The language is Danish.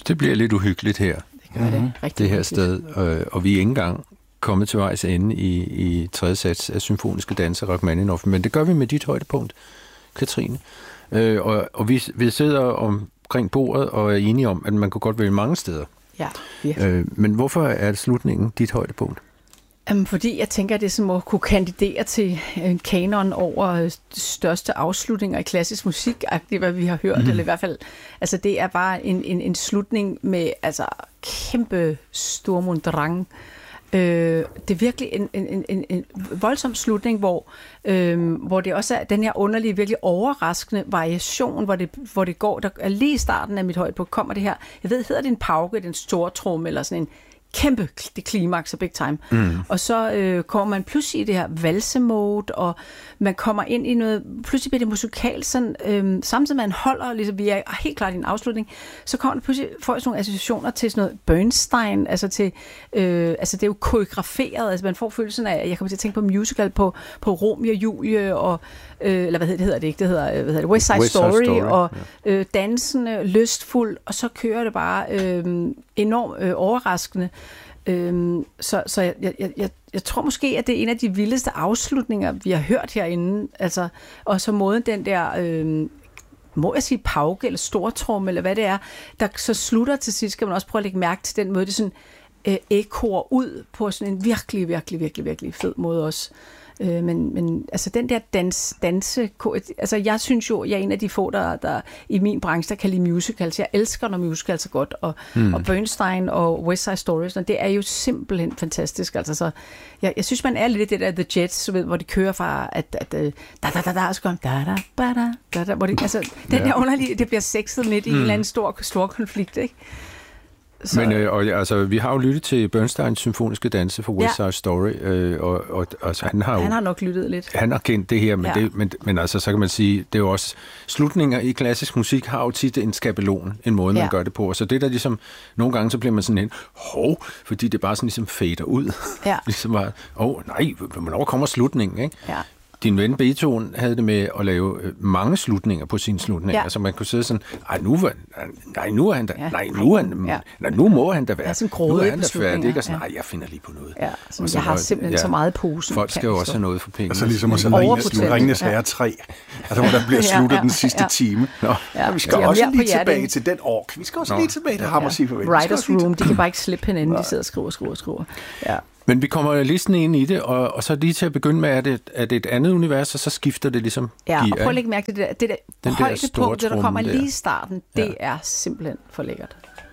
Det bliver lidt uhyggeligt her. Det her sted, og vi er ikke engang kommet til vejs ende i tredje sats af symfoniske danser Rachmaninoff, men det gør vi med dit højdepunkt, Katrine. Og vi sidder omkring bordet og er enige om, at man kunne godt vælge mange steder. Ja, virkelig. Men hvorfor er slutningen dit højdepunkt? Fordi jeg tænker, at det som at kunne kandidere til en kanon over største afslutninger i klassisk musik, hvad vi har hørt, eller i hvert fald, altså det er bare en slutning med altså kæmpe Sturm und Drang. Det er virkelig en voldsom slutning, hvor det også er den her underlige, virkelig overraskende variation, hvor det går, der er lige i starten af mit højdepunkt, kommer det her, jeg ved, hedder det en pauke, den store trum, eller sådan en kæmpe klimaks og big time. Og så kommer man pludselig i det her valsemode, og man kommer ind i noget, pludselig bliver det musikalt, sådan, samtidig med man holder, ligesom vi er helt klart i en afslutning, så kommer der pludselig sådan nogle associationer til sådan noget Bernstein, altså til, altså det er jo koreograferet, altså man får følelsen af, jeg kommer til at tænke på musical, på Romeo og Julie, og eller hvad hedder det ikke, det hedder West Side Story, og dansende, lystfuld, og så kører det bare enormt overraskende. Så jeg tror måske, at det er en af de vildeste afslutninger, vi har hørt herinde, altså, og så måden den der, må jeg sige pauke, eller stortrum, eller hvad det er, der så slutter til sidst, skal man også prøve at lægge mærke til den måde, det sådan ekkoer ud på sådan en virkelig, virkelig, virkelig, virkelig fed måde også. Men altså den der danse, altså jeg synes jo, jeg er en af de få, der i min branche, der kan lide musicals. Jeg elsker, når musicals er godt, og Bernstein og West Side Story, det er jo simpelthen fantastisk. Altså, så jeg synes, man er lidt det der The Jets, hvor de kører fra, at da, så kommer da, hvor det, altså, den der underlige, det bliver sexet midt i en eller anden stor konflikt, ikke? Så. Men altså, vi har jo lyttet til Bernsteins symfoniske danse for West Side Story, og altså, han har nok lyttet lidt. Han har kendt det her, men altså, så kan man sige, det er jo også, slutninger i klassisk musik har jo tit en skabelon, en måde, man gør det på, og så det der ligesom, nogle gange så bliver man sådan fordi det bare sådan ligesom fader ud. Ja. Ligesom bare, nej, hvornår kommer slutningen, ikke? Ja. Din ven Beethoven havde det med at lave mange slutninger på sine slutninger. Altså man kunne sidde sådan, nu er han der, nu må han da være. Nu er han der færdig, og sådan, jeg finder lige på noget. Ja, så jeg har simpelthen så meget posen. Folk skal jo også have noget for penge. Altså ligesom at Ringenes Herre 3, altså hvor der bliver sluttet den sidste time. Vi skal også lige tilbage til den ork. Vi skal også lige tilbage til ham og sige farvel. Writers Room, de kan bare ikke slippe hinanden, de sidder og skriver. Ja. Men vi kommer listen ind i det, og så lige til at begynde med, at det et andet univers, og så skifter det ligesom. Ja, og prøv at lægge mærke til det der højdepunkt, der kommer lige i starten, det er simpelthen for lækkert.